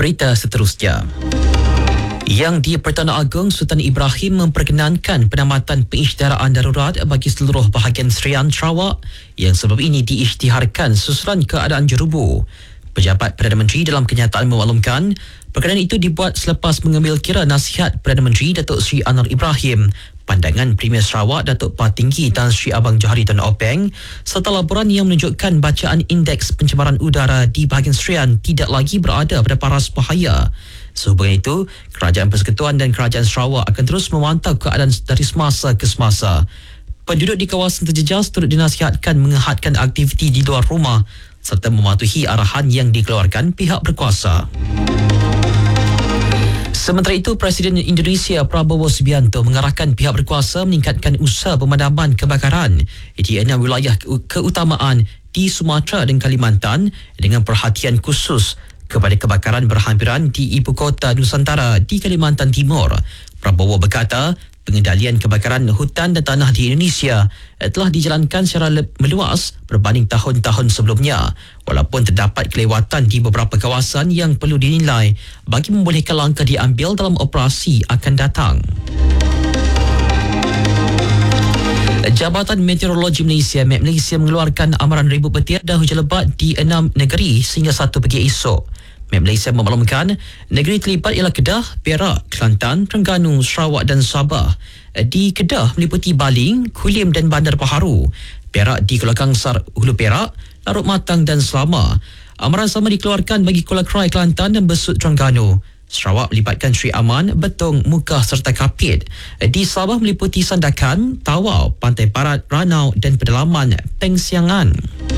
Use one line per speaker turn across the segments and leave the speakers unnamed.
Berita seterusnya. Yang di Pertuan Agong, Sultan Ibrahim memperkenankan penamatan pengisytiharaan darurat bagi seluruh bahagian Serian Sarawak yang sebelum ini diisytiharkan susulan keadaan jerubu. Pejabat Perdana Menteri dalam kenyataan memaklumkan perkenaan itu dibuat selepas mengambil kira nasihat Perdana Menteri Datuk Seri Anwar Ibrahim, pandangan Premier Sarawak Datuk Patinggi Tan Sri Abang Johari Tun Openg serta laporan yang menunjukkan bacaan indeks pencemaran udara di bahagian Serian tidak lagi berada pada paras bahaya. Sehubungan itu, Kerajaan Persekutuan dan Kerajaan Sarawak akan terus memantau keadaan dari semasa ke semasa. Penduduk di kawasan terjejas turut dinasihatkan menghadkan aktiviti di luar rumah serta mematuhi arahan yang dikeluarkan pihak berkuasa. Sementara itu, Presiden Indonesia Prabowo Subianto mengarahkan pihak berkuasa meningkatkan usaha pemadaman kebakaran di 6 wilayah keutamaan di Sumatera dan Kalimantan dengan perhatian khusus kepada kebakaran berhampiran di ibu kota Nusantara di Kalimantan Timur. Prabowo berkata, pengendalian kebakaran hutan dan tanah di Indonesia telah dijalankan secara meluas berbanding tahun-tahun sebelumnya, walaupun terdapat kelewatan di beberapa kawasan yang perlu dinilai bagi membolehkan langkah diambil dalam operasi akan datang. Jabatan Meteorologi Malaysia, MET Malaysia, mengeluarkan amaran ribut petir dan hujan lebat di 6 negeri sehingga 1 pagi esok. MET Malaysia memaklumkan negeri terlibat ialah Kedah, Perak, Kelantan, Terengganu, Sarawak dan Sabah. Di Kedah meliputi Baling, Kulim dan Bandar Baharu. Perak di Kuala Kangsar, Hulu Perak, Larut Matang dan Selama. Amaran sama dikeluarkan bagi Kuala Krai, Kelantan dan Besut, Terengganu. Sarawak melibatkan Sri Aman, Betong, Mukah serta Kapit. Di Sabah meliputi Sandakan, Tawau, Pantai Barat, Ranau dan pedalaman Pengsiangan.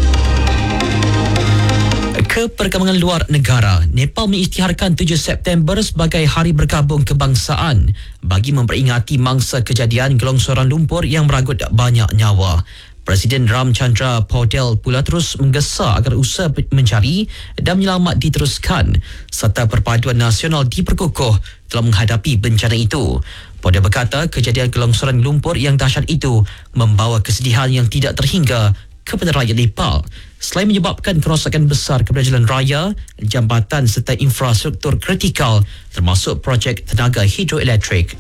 Ke perkembangan luar negara, Nepal mengisytiharkan 7 September sebagai Hari Berkabung Kebangsaan bagi memperingati mangsa kejadian gelongsoran lumpur yang meragut banyak nyawa. Presiden Ramchandra Paudel pula terus menggesa agar usaha mencari dan menyelamat diteruskan serta perpaduan nasional diperkukuh dalam menghadapi bencana itu. Paudel berkata kejadian gelongsoran lumpur yang dahsyat itu membawa kesedihan yang tidak terhingga kepada rakyat Nepal selain menyebabkan kerosakan besar kepada jalan raya, jambatan serta infrastruktur kritikal termasuk projek tenaga hidroelektrik.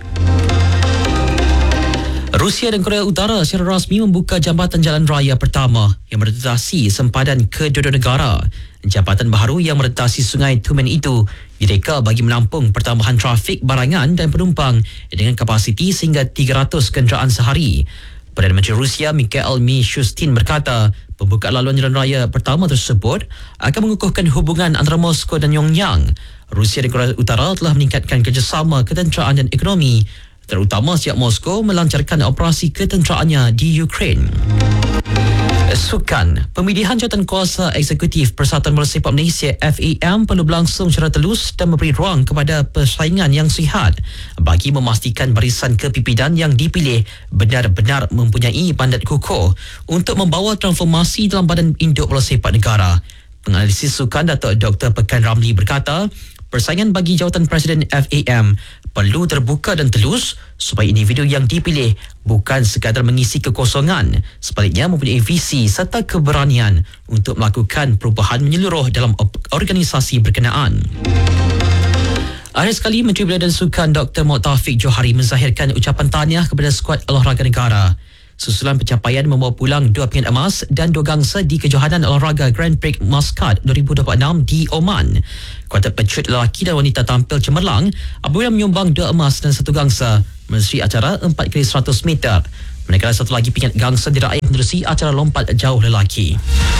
Rusia dan Korea Utara secara rasmi membuka jambatan jalan raya pertama yang merentasi sempadan kedua-dua negara. Jambatan baharu yang merentasi Sungai Tumen itu direka bagi menampung pertambahan trafik barangan dan penumpang dengan kapasiti sehingga 300 kenderaan sehari. Perdana Menteri Rusia Mikhail Mishustin berkata, pembukaan laluan jalan raya pertama tersebut akan mengukuhkan hubungan antara Moskow dan Pyongyang. Rusia dan Korea Utara telah meningkatkan kerjasama ketenteraan dan ekonomi, terutama sejak Moskow melancarkan operasi ketenteraannya di Ukraine. Sukan, pemilihan jawatan kuasa eksekutif Persatuan Bola Sepak Malaysia FAM perlu berlangsung secara telus dan memberi ruang kepada persaingan yang sihat bagi memastikan barisan kepimpinan yang dipilih benar-benar mempunyai mandat kukuh untuk membawa transformasi dalam badan induk bola sepak negara. Penganalisis sukan Datuk Dr. Pekan Ramli berkata, persaingan bagi jawatan Presiden FAM perlu terbuka dan telus supaya individu yang dipilih bukan sekadar mengisi kekosongan, sebaliknya mempunyai visi serta keberanian untuk melakukan perubahan menyeluruh dalam organisasi berkenaan. Akhir sekali, Menteri Belia dan Sukan Dr. Mohd Taufik Johari menzahirkan ucapan tahniah kepada skuad olahraga negara susulan pencapaian membawa pulang 2 pingat emas dan 2 gangsa di kejohanan olahraga Grand Prix Muscat 2026 di Oman. Kuartet pecut lelaki dan wanita tampil cemerlang apabila menyumbang 2 emas dan 1 gangsa menerusi acara 4x100 meter. Manakala satu lagi pingat gangsa diraih menerusi acara lompat jauh lelaki.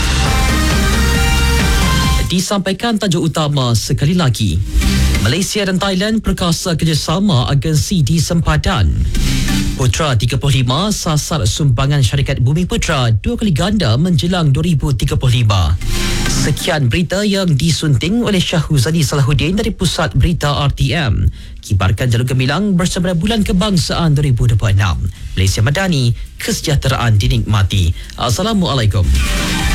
Disampaikan tajuk utama sekali lagi. Malaysia dan Thailand perkasa kerjasama agensi di sempadan. Putra 35 sasar sumbangan syarikat Bumi Putra 2 kali ganda menjelang 2035. Sekian berita yang disunting oleh Syahuzani Salahuddin dari Pusat Berita RTM. Kibarkan jalur gemilang bersama Bulan Kebangsaan 2026. Malaysia Madani, kesejahteraan dinikmati. Assalamualaikum.